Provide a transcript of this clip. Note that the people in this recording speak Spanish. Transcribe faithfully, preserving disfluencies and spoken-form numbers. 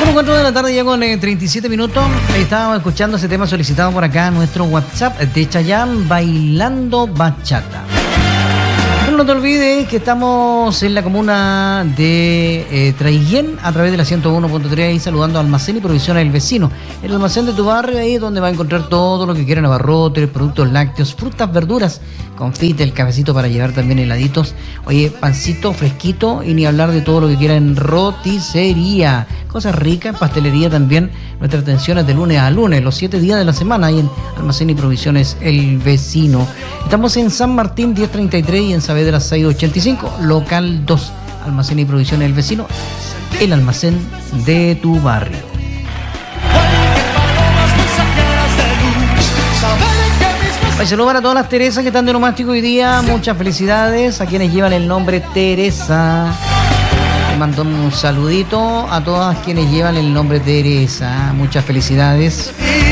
cuatro de la tarde ya con eh, treinta y siete minutos. Estábamos escuchando ese tema solicitado por acá en nuestro WhatsApp de Chayanne, Bailando Bachata. Pero no te olvides que estamos en la comuna de eh, Traiguén a través de la ciento uno punto tres, ahí saludando a Almacén y Provisiones del Vecino. El almacén de tu barrio, ahí es donde va a encontrar todo lo que quieran, abarrotes, productos lácteos, frutas, verduras, confite, el cafecito para llevar también heladitos. Oye, pancito fresquito y ni hablar de todo lo que quieran en roticería. Cosas ricas, pastelería también. Nuestra atención es de lunes a lunes, los siete días de la semana, ahí en Almacén y Provisiones El Vecino. Estamos en San Martín diez treinta y tres y en Saavedra seis ochenta y cinco, local dos, Almacén y Provisiones El Vecino, el almacén de tu barrio. Hay saludos para todas las Teresas que están de nomástico hoy día. Muchas felicidades a quienes llevan el nombre Teresa. Le mando un saludito a todas quienes llevan el nombre Teresa. Muchas felicidades.